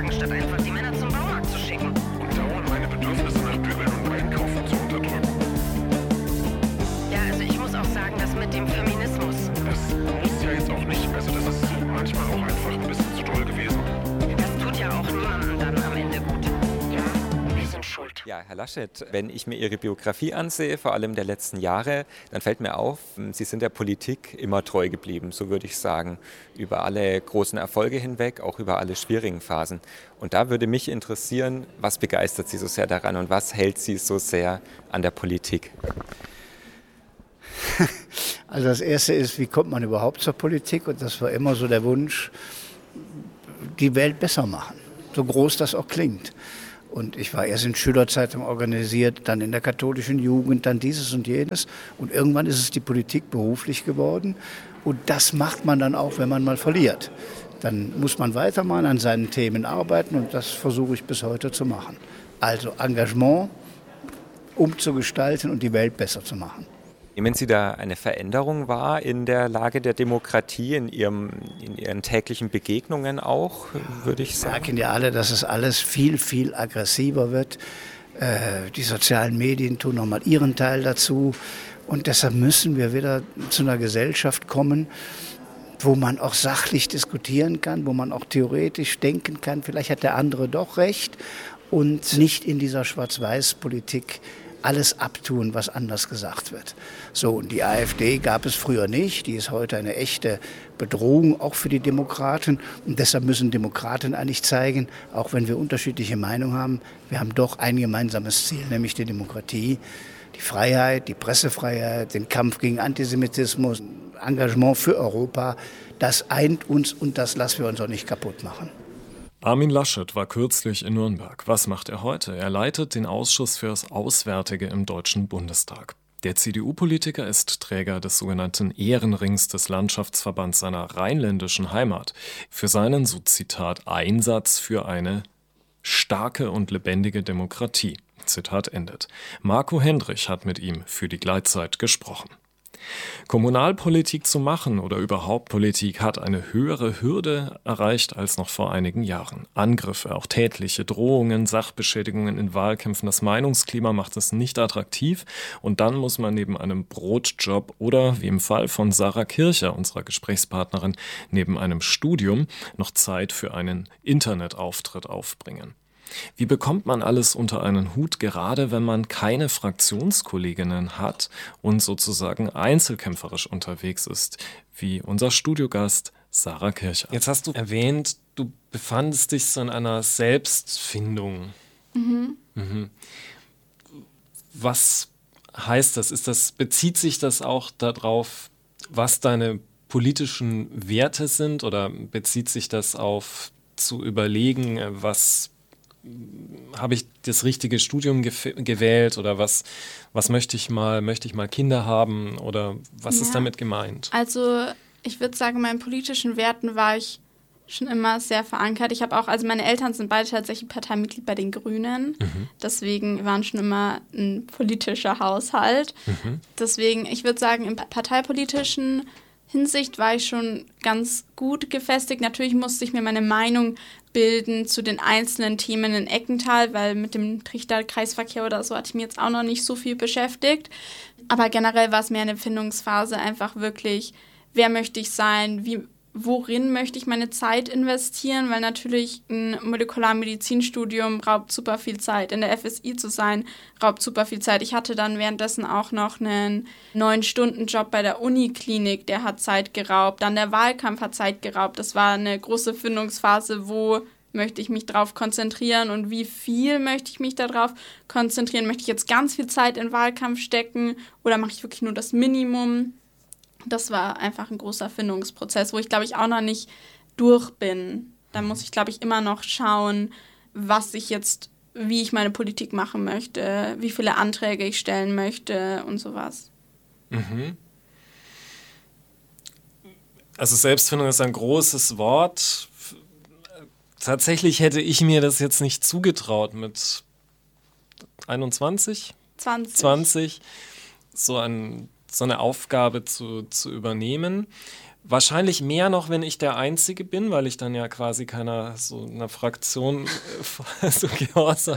sagen, statt einfach die Männer zum Baumarkt zu schicken. Und dauernd meine Bedürfnisse nach Bügeln und Einkaufen zu unterdrücken. Ja, also ich muss auch sagen, dass mit dem Feminismus. Das muss ja jetzt auch nicht. Also das ist manchmal auch einfach ein bisschen zu doll gewesen. Das tut ja auch niemandem dann am Ende gut. Ja, wir sind schuld. Ja, Herr Laschet, wenn ich mir Ihre Biografie ansehe, vor allem der letzten Jahre, dann fällt mir auf, Sie sind der Politik immer treu geblieben, so würde ich sagen, über alle großen Erfolge hinweg, auch über alle schwierigen Phasen. Und da würde mich interessieren, was begeistert Sie so sehr daran und was hält Sie so sehr an der Politik? Also das Erste ist, wie kommt man überhaupt zur Politik? Und das war immer so der Wunsch, die Welt besser machen, so groß das auch klingt. Und ich war erst in Schülerzeitungen organisiert, dann in der katholischen Jugend, dann dieses und jenes. Und irgendwann ist es die Politik beruflich geworden. Und das macht man dann auch, wenn man mal verliert. Dann muss man weitermachen, an seinen Themen arbeiten und das versuche ich bis heute zu machen. Also Engagement, umzugestalten und die Welt besser zu machen. Nehmen Sie da eine Veränderung wahr in der Lage der Demokratie, in Ihren täglichen Begegnungen auch, würde ich Wir sagen? merken ja alle, dass es alles viel, viel aggressiver wird. Die sozialen Medien tun nochmal ihren Teil dazu. Und deshalb müssen wir wieder zu einer Gesellschaft kommen, wo man auch sachlich diskutieren kann, wo man auch theoretisch denken kann, vielleicht hat der andere doch recht und nicht in dieser Schwarz-Weiß-Politik alles abtun, was anders gesagt wird. So, und die AfD gab es früher nicht. Die ist heute eine echte Bedrohung, auch für die Demokraten. Und deshalb müssen Demokraten eigentlich zeigen, auch wenn wir unterschiedliche Meinungen haben, wir haben doch ein gemeinsames Ziel, nämlich die Demokratie, die Freiheit, die Pressefreiheit, den Kampf gegen Antisemitismus, Engagement für Europa. Das eint uns und das lassen wir uns auch nicht kaputt machen. Armin Laschet war kürzlich in Nürnberg. Was macht er heute? Er leitet den Ausschuss fürs Auswärtige im Deutschen Bundestag. Der CDU-Politiker ist Träger des sogenannten Ehrenrings des Landschaftsverbands seiner rheinländischen Heimat für seinen, so Zitat, Einsatz für eine starke und lebendige Demokratie. Zitat endet. Marco Hendrich hat mit ihm für die Gleitzeit gesprochen. Kommunalpolitik zu machen oder überhaupt Politik hat eine höhere Hürde erreicht als noch vor einigen Jahren. Angriffe, auch tätliche Drohungen, Sachbeschädigungen in Wahlkämpfen, das Meinungsklima macht es nicht attraktiv und dann muss man neben einem Brotjob oder, wie im Fall von Sarah Kircher, unserer Gesprächspartnerin, neben einem Studium noch Zeit für einen Internetauftritt aufbringen. Wie bekommt man alles unter einen Hut, gerade wenn man keine Fraktionskolleginnen hat und sozusagen einzelkämpferisch unterwegs ist, wie unser Studiogast Sarah Kircher? Jetzt hast du erwähnt, du befandest dich so in einer Selbstfindung. Mhm. Was heißt das? Bezieht sich das auch darauf, was deine politischen Werte sind, oder bezieht sich das auf zu überlegen, habe ich das richtige Studium gewählt oder was möchte ich mal Kinder haben oder was ist damit gemeint? Also ich würde sagen, meinen politischen Werten war ich schon immer sehr verankert. Ich habe auch, also meine Eltern sind beide tatsächlich Parteimitglied bei den Grünen, deswegen waren schon immer ein politischer Haushalt. Deswegen, ich würde sagen, im parteipolitischen Hinsicht war ich schon ganz gut gefestigt. Natürlich musste ich mir meine Meinung bilden zu den einzelnen Themen in Eckental, weil mit dem Trichter-Kreisverkehr oder so hatte ich mir jetzt auch noch nicht so viel beschäftigt. Aber generell war es mehr eine Findungsphase, einfach wirklich, wer möchte ich sein, worin möchte ich meine Zeit investieren, weil natürlich ein Molekularmedizinstudium raubt super viel Zeit. In der FSI zu sein, raubt super viel Zeit. Ich hatte dann währenddessen auch noch einen 9-Stunden-Job bei der Uniklinik, der hat Zeit geraubt. Dann der Wahlkampf hat Zeit geraubt. Das war eine große Findungsphase, wo möchte ich mich drauf konzentrieren und wie viel möchte ich mich darauf konzentrieren? Möchte ich jetzt ganz viel Zeit in Wahlkampf stecken oder mache ich wirklich nur das Minimum? Das war einfach ein großer Findungsprozess, wo ich, glaube ich, auch noch nicht durch bin. Da muss ich, glaube ich, immer noch schauen, wie ich meine Politik machen möchte, wie viele Anträge ich stellen möchte und sowas. Also Selbstfindung ist ein großes Wort. Tatsächlich hätte ich mir das jetzt nicht zugetraut mit 21? 20. So eine Aufgabe zu übernehmen. Wahrscheinlich mehr noch, wenn ich der Einzige bin, weil ich dann ja quasi keiner so einer Fraktion so Gehorsam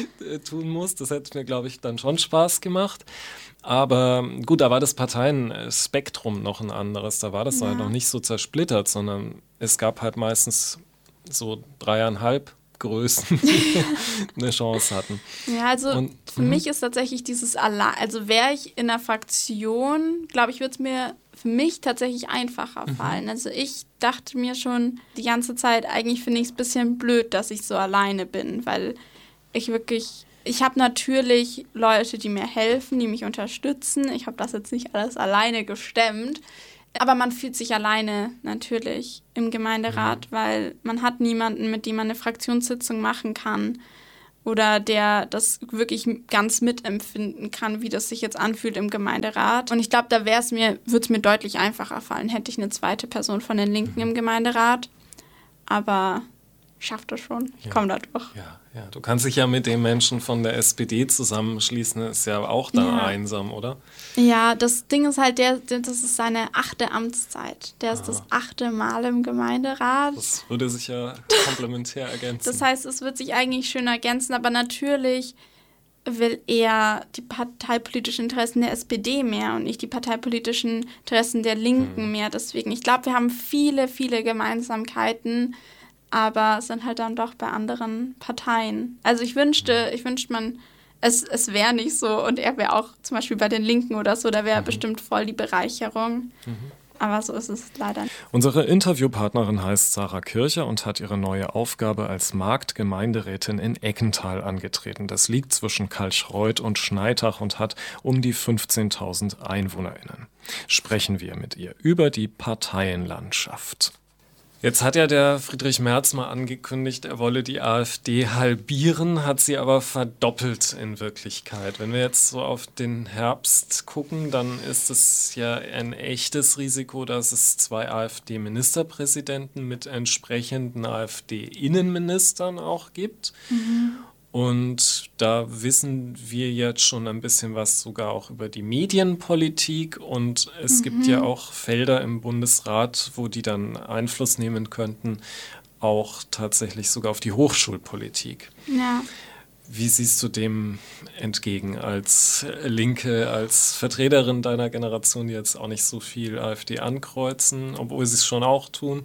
tun muss. Das hätte mir, glaube ich, dann schon Spaß gemacht. Aber gut, da war das Parteienspektrum noch ein anderes. Da war das halt noch nicht so zersplittert, sondern es gab halt meistens so 3,5 Größen, die eine Chance hatten. Ja, also für mich ist tatsächlich dieses also wäre ich in einer Fraktion, glaube ich, würde es mir für mich tatsächlich einfacher fallen. Also ich dachte mir schon die ganze Zeit, eigentlich finde ich es ein bisschen blöd, dass ich so alleine bin, weil ich habe natürlich Leute, die mir helfen, die mich unterstützen. Ich habe das jetzt nicht alles alleine gestemmt. Aber man fühlt sich alleine natürlich im Gemeinderat, weil man hat niemanden, mit dem man eine Fraktionssitzung machen kann oder der das wirklich ganz mitempfinden kann, wie das sich jetzt anfühlt im Gemeinderat. Und ich glaube, da würde es mir deutlich einfacher fallen, hätte ich eine zweite Person von den Linken im Gemeinderat. Aber ich schaffe das schon. Ich komme da durch. Ja, du kannst dich ja mit den Menschen von der SPD zusammenschließen. Das ist ja auch da einsam, oder? Ja, das Ding ist halt, das ist seine 8. Amtszeit. Der ist das 8. Mal im Gemeinderat. Das würde sich ja komplementär ergänzen. Das heißt, es wird sich eigentlich schön ergänzen, aber natürlich will er die parteipolitischen Interessen der SPD mehr und nicht die parteipolitischen Interessen der Linken mehr. Deswegen, ich glaube, wir haben viele, viele Gemeinsamkeiten, aber sind halt dann doch bei anderen Parteien. Also ich wünschte man, es wäre nicht so und er wäre auch zum Beispiel bei den Linken oder so, da wäre bestimmt voll die Bereicherung. Aber so ist es leider nicht. Unsere Interviewpartnerin heißt Sarah Kircher und hat ihre neue Aufgabe als Marktgemeinderätin in Eckental angetreten. Das liegt zwischen Kalchreuth und Schneitach und hat um die 15.000 EinwohnerInnen. Sprechen wir mit ihr über die Parteienlandschaft. Jetzt hat ja der Friedrich Merz mal angekündigt, er wolle die AfD halbieren, hat sie aber verdoppelt in Wirklichkeit. Wenn wir jetzt so auf den Herbst gucken, dann ist es ja ein echtes Risiko, dass es 2 AfD-Ministerpräsidenten mit entsprechenden AfD-Innenministern auch gibt. Und da wissen wir jetzt schon ein bisschen was sogar auch über die Medienpolitik und es gibt ja auch Felder im Bundesrat, wo die dann Einfluss nehmen könnten, auch tatsächlich sogar auf die Hochschulpolitik. Ja. Wie siehst du dem entgegen als Linke, als Vertreterin deiner Generation, die jetzt auch nicht so viel AfD ankreuzen, obwohl sie es schon auch tun?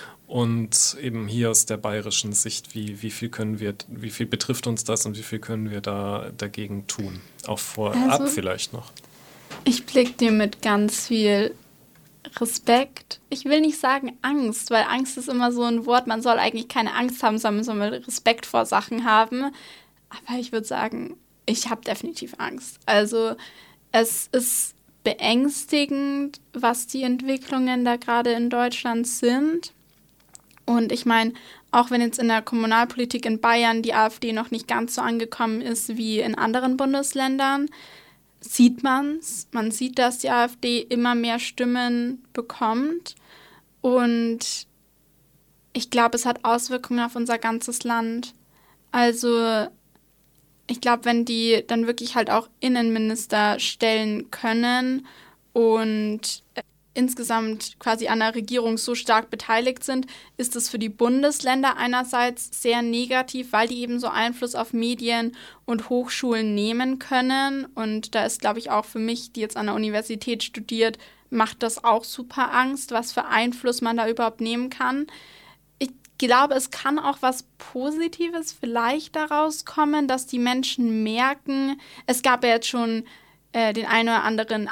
Und eben hier aus der bayerischen Sicht, wie viel betrifft uns das und wie viel können wir da dagegen tun? Auch vorab vielleicht noch. Ich blicke dir mit ganz viel Respekt. Ich will nicht sagen Angst, weil Angst ist immer so ein Wort, man soll eigentlich keine Angst haben, sondern man soll Respekt vor Sachen haben. Aber ich würde sagen, ich habe definitiv Angst. Also es ist beängstigend, was die Entwicklungen da gerade in Deutschland sind. Und ich meine, auch wenn jetzt in der Kommunalpolitik in Bayern die AfD noch nicht ganz so angekommen ist wie in anderen Bundesländern, sieht man's. Man sieht, dass die AfD immer mehr Stimmen bekommt. Und ich glaube, es hat Auswirkungen auf unser ganzes Land. Also ich glaube, wenn die dann wirklich halt auch Innenminister stellen können und insgesamt quasi an der Regierung so stark beteiligt sind, ist es für die Bundesländer einerseits sehr negativ, weil die eben so Einfluss auf Medien und Hochschulen nehmen können. Und da ist, glaube ich, auch für mich, die jetzt an der Universität studiert, macht das auch super Angst, was für Einfluss man da überhaupt nehmen kann. Ich glaube, es kann auch was Positives vielleicht daraus kommen, dass die Menschen merken, es gab ja jetzt schon den einen oder anderen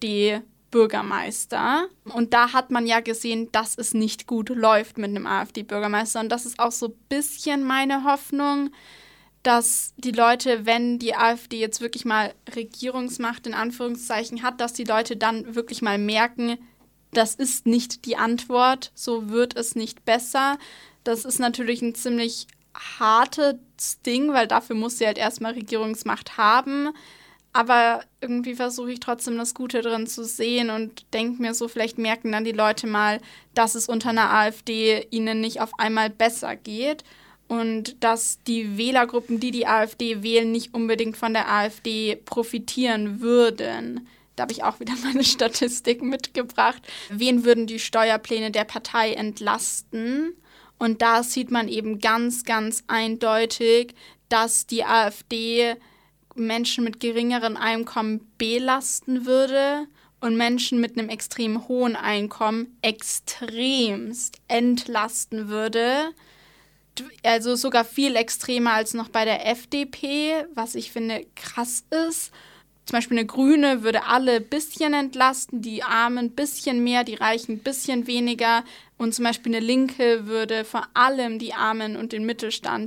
AfD-Bürgermeister. Und da hat man ja gesehen, dass es nicht gut läuft mit einem AfD-Bürgermeister. Und das ist auch so ein bisschen meine Hoffnung, dass die Leute, wenn die AfD jetzt wirklich mal Regierungsmacht in Anführungszeichen hat, dass die Leute dann wirklich mal merken, das ist nicht die Antwort, so wird es nicht besser. Das ist natürlich ein ziemlich hartes Ding, weil dafür muss sie halt erstmal Regierungsmacht haben. Aber irgendwie versuche ich trotzdem das Gute drin zu sehen und denke mir so, vielleicht merken dann die Leute mal, dass es unter einer AfD ihnen nicht auf einmal besser geht und dass die Wählergruppen, die die AfD wählen, nicht unbedingt von der AfD profitieren würden. Da habe ich auch wieder meine Statistik mitgebracht. Wen würden die Steuerpläne der Partei entlasten? Und da sieht man eben ganz, ganz eindeutig, dass die AfD Menschen mit geringeren Einkommen belasten würde und Menschen mit einem extrem hohen Einkommen extremst entlasten würde. Also sogar viel extremer als noch bei der FDP, was ich finde krass ist. Zum Beispiel eine Grüne würde alle ein bisschen entlasten, die Armen ein bisschen mehr, die Reichen ein bisschen weniger. Und zum Beispiel eine Linke würde vor allem die Armen und den Mittelstand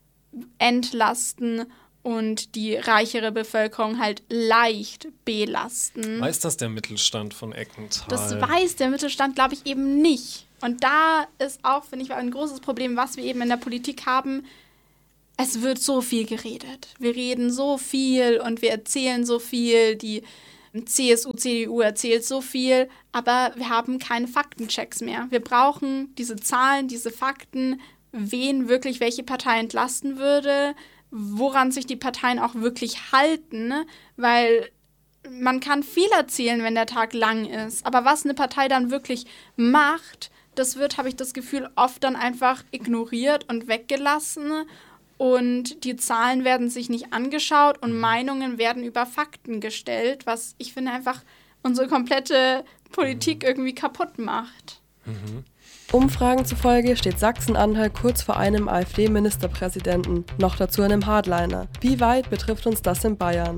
entlasten und die reichere Bevölkerung halt leicht belasten. Weiß das der Mittelstand von Eckental? Das weiß der Mittelstand, glaube ich, eben nicht. Und da ist auch, finde ich, ein großes Problem, was wir eben in der Politik haben. Es wird so viel geredet. Wir reden so viel und wir erzählen so viel. Die CSU, CDU erzählt so viel, aber wir haben keine Faktenchecks mehr. Wir brauchen diese Zahlen, diese Fakten, wen wirklich welche Partei entlasten würde, woran sich die Parteien auch wirklich halten, weil man kann viel erzählen, wenn der Tag lang ist, aber was eine Partei dann wirklich macht, das wird, habe ich das Gefühl, oft dann einfach ignoriert und weggelassen. Und die Zahlen werden sich nicht angeschaut und Meinungen werden über Fakten gestellt, was ich finde einfach unsere komplette Politik irgendwie kaputt macht. Umfragen zufolge steht Sachsen-Anhalt kurz vor einem AfD-Ministerpräsidenten, noch dazu einem Hardliner. Wie weit betrifft uns das in Bayern?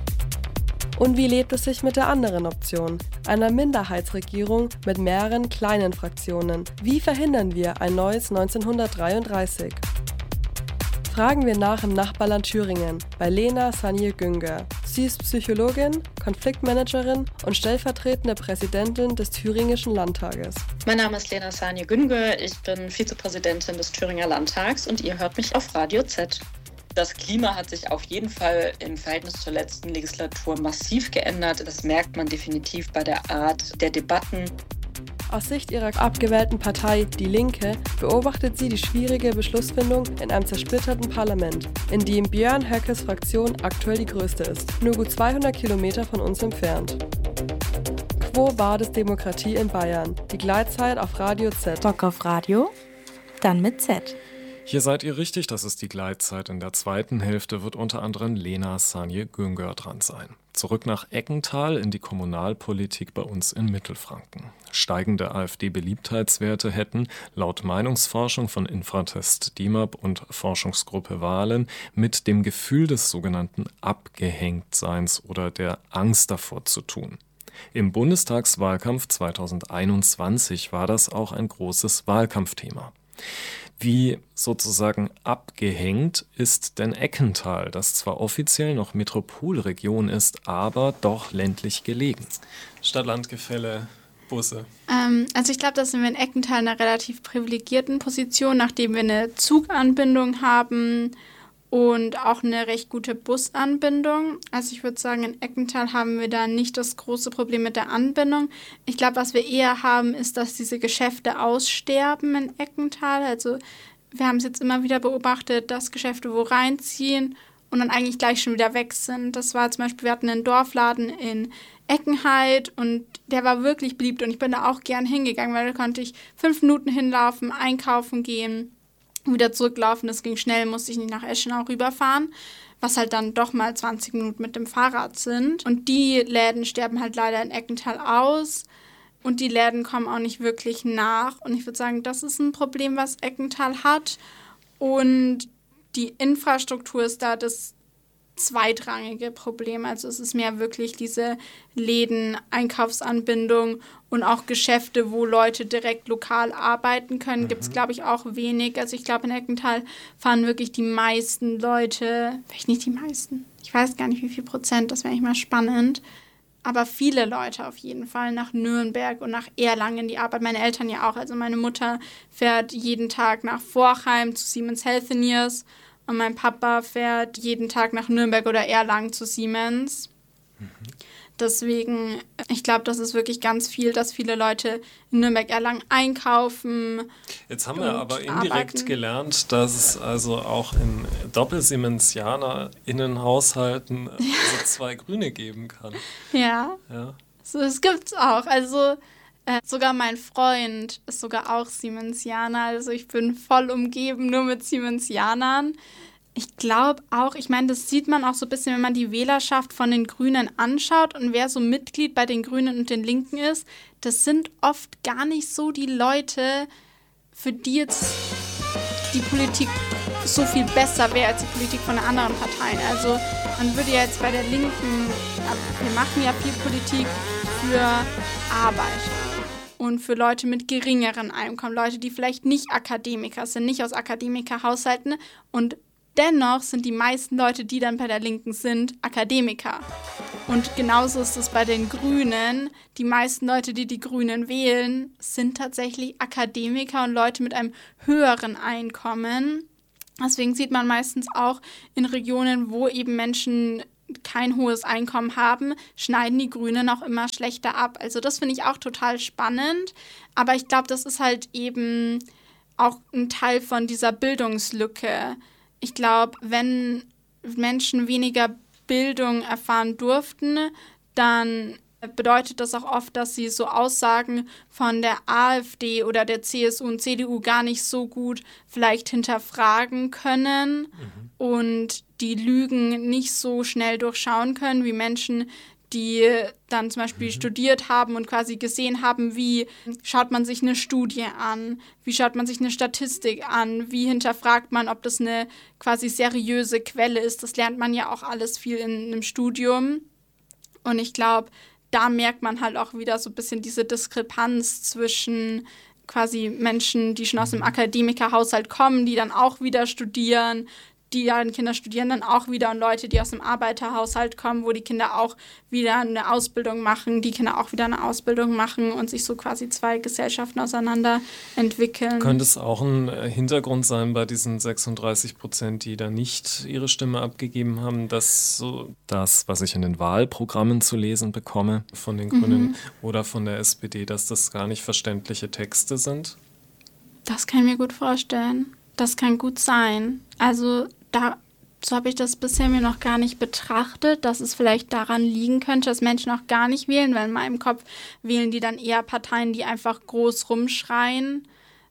Und wie lebt es sich mit der anderen Option, einer Minderheitsregierung mit mehreren kleinen Fraktionen? Wie verhindern wir ein neues 1933? Fragen wir nach im Nachbarland Thüringen bei Lena Sanje-Günger. Sie ist Psychologin, Konfliktmanagerin und stellvertretende Präsidentin des Thüringischen Landtages. Mein Name ist Lena Sanje-Günger, ich bin Vizepräsidentin des Thüringer Landtags und ihr hört mich auf Radio Z. Das Klima hat sich auf jeden Fall im Verhältnis zur letzten Legislatur massiv geändert. Das merkt man definitiv bei der Art der Debatten. Aus Sicht ihrer abgewählten Partei, Die Linke, beobachtet sie die schwierige Beschlussfindung in einem zersplitterten Parlament, in dem Björn Höckes Fraktion aktuell die größte ist, nur gut 200 Kilometer von uns entfernt. Quo Vadis Demokratie in Bayern? Die Gleitzeit auf Radio Z. Bock auf Radio? Dann mit Z. Hier seid ihr richtig, das ist die Gleitzeit. In der zweiten Hälfte wird unter anderem Lena Sanje-Günger dran sein. Zurück nach Eckental in die Kommunalpolitik bei uns in Mittelfranken. Steigende AfD-Beliebtheitswerte hätten, laut Meinungsforschung von Infratest DIMAP und Forschungsgruppe Wahlen, mit dem Gefühl des sogenannten Abgehängtseins oder der Angst davor zu tun. Im Bundestagswahlkampf 2021 war das auch ein großes Wahlkampfthema. Wie sozusagen abgehängt ist denn Eckental, das zwar offiziell noch Metropolregion ist, aber doch ländlich gelegen? Stadt-Land-Gefälle, Busse. Also ich glaube, da sind wir in Eckental in einer relativ privilegierten Position, nachdem wir eine Zuganbindung haben und auch eine recht gute Busanbindung. Also ich würde sagen, in Eckental haben wir da nicht das große Problem mit der Anbindung. Ich glaube, was wir eher haben, ist, dass diese Geschäfte aussterben in Eckental. Also wir haben es jetzt immer wieder beobachtet, dass Geschäfte wo reinziehen und dann eigentlich gleich schon wieder weg sind. Das war zum Beispiel, wir hatten einen Dorfladen in Eckenheit und der war wirklich beliebt und ich bin da auch gern hingegangen, weil da konnte ich 5 Minuten hinlaufen, einkaufen gehen, wieder zurücklaufen, das ging schnell, musste ich nicht nach Eschenau rüberfahren, was halt dann doch mal 20 Minuten mit dem Fahrrad sind. Und die Läden sterben halt leider in Eckental aus und die Läden kommen auch nicht wirklich nach. Und ich würde sagen, das ist ein Problem, was Eckental hat. Und die Infrastruktur ist da das zweitrangige Problem. Also es ist mehr wirklich diese Läden, Einkaufsanbindung und auch Geschäfte, wo Leute direkt lokal arbeiten können, gibt es, glaube ich, auch wenig. Also ich glaube, in Eckental fahren wirklich die meisten Leute, vielleicht nicht die meisten, ich weiß gar nicht, wie viel Prozent, das wäre eigentlich mal spannend, aber viele Leute auf jeden Fall nach Nürnberg und nach Erlangen in die Arbeit. Meine Eltern ja auch. Also meine Mutter fährt jeden Tag nach Forchheim zu Siemens Healthineers und mein Papa fährt jeden Tag nach Nürnberg oder Erlangen zu Siemens. Deswegen, ich glaube, das ist wirklich ganz viel, dass viele Leute in Nürnberg-Erlangen einkaufen. Jetzt haben wir aber indirekt gelernt, dass es also auch in DoppelSiemensianer-Innenhaushalten so 2 Grüne geben kann. Ja. So, das gibt's auch. Also sogar mein Freund ist sogar auch Siemensianer. Also ich bin voll umgeben nur mit Siemensianern. Ich glaube auch, ich meine, das sieht man auch so ein bisschen, wenn man die Wählerschaft von den Grünen anschaut und wer so Mitglied bei den Grünen und den Linken ist, das sind oft gar nicht so die Leute, für die jetzt die Politik so viel besser wäre als die Politik von den anderen Parteien. Also man würde ja jetzt bei der Linken, wir machen ja viel Politik für Arbeiter und für Leute mit geringeren Einkommen, Leute, die vielleicht nicht Akademiker sind, nicht aus Akademikerhaushalten, und dennoch sind die meisten Leute, die dann bei der Linken sind, Akademiker. Und genauso ist es bei den Grünen. Die meisten Leute, die die Grünen wählen, sind tatsächlich Akademiker und Leute mit einem höheren Einkommen. Deswegen sieht man meistens auch in Regionen, wo eben Menschen kein hohes Einkommen haben, schneiden die Grünen auch immer schlechter ab. Also das finde ich auch total spannend. Aber ich glaube, das ist halt eben auch ein Teil von dieser Bildungslücke. Ich glaube, wenn Menschen weniger Bildung erfahren durften, dann bedeutet das auch oft, dass sie so Aussagen von der AfD oder der CSU und CDU gar nicht so gut vielleicht hinterfragen können und die Lügen nicht so schnell durchschauen können wie Menschen, die dann zum Beispiel studiert haben und quasi gesehen haben, wie schaut man sich eine Studie an, wie schaut man sich eine Statistik an, wie hinterfragt man, ob das eine quasi seriöse Quelle ist. Das lernt man ja auch alles viel in einem Studium. Und ich glaube, da merkt man halt auch wieder so ein bisschen diese Diskrepanz zwischen quasi Menschen, die schon aus einem Akademikerhaushalt kommen, die dann auch wieder studieren, die Kinder studieren dann auch wieder, und Leute, die aus einem Arbeiterhaushalt kommen, wo die Kinder auch wieder eine Ausbildung machen, die Kinder auch wieder eine Ausbildung machen und sich so quasi 2 Gesellschaften auseinander entwickeln. Könnte es auch ein Hintergrund sein bei diesen 36%, die da nicht ihre Stimme abgegeben haben, dass so das, was ich in den Wahlprogrammen zu lesen bekomme von den Grünen oder von der SPD, dass das gar nicht verständliche Texte sind? Das kann ich mir gut vorstellen. Das kann gut sein. Also so habe ich das bisher mir noch gar nicht betrachtet, dass es vielleicht daran liegen könnte, dass Menschen auch gar nicht wählen, weil in meinem Kopf wählen die dann eher Parteien, die einfach groß rumschreien,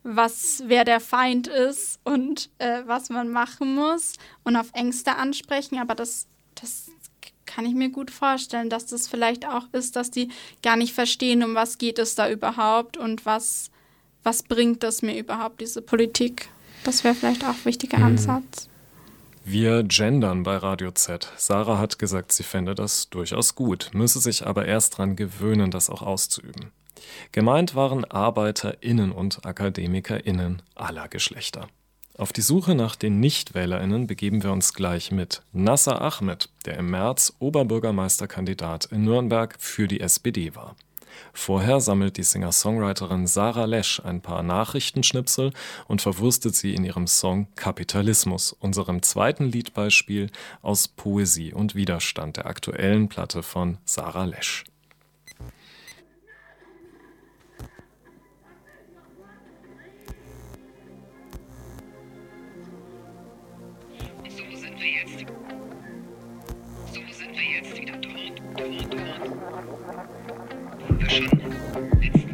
wer der Feind ist und was man machen muss und auf Ängste ansprechen. Aber das kann ich mir gut vorstellen, dass das vielleicht auch ist, dass die gar nicht verstehen, um was geht es da überhaupt und was bringt das mir überhaupt, diese Politik. Das wäre vielleicht auch ein wichtiger Ansatz. Wir gendern bei Radio Z. Sarah hat gesagt, sie fände das durchaus gut, müsse sich aber erst dran gewöhnen, das auch auszuüben. Gemeint waren ArbeiterInnen und AkademikerInnen aller Geschlechter. Auf die Suche nach den NichtwählerInnen begeben wir uns gleich mit Nasser Ahmed, der im März Oberbürgermeisterkandidat in Nürnberg für die SPD war. Vorher sammelt die Singer-Songwriterin Sarah Lesch ein paar Nachrichtenschnipsel und verwurstet sie in ihrem Song Kapitalismus, unserem zweiten Liedbeispiel aus Poesie und Widerstand der aktuellen Platte von Sarah Lesch. So sind wir jetzt wieder dort. Wo wir schon letzten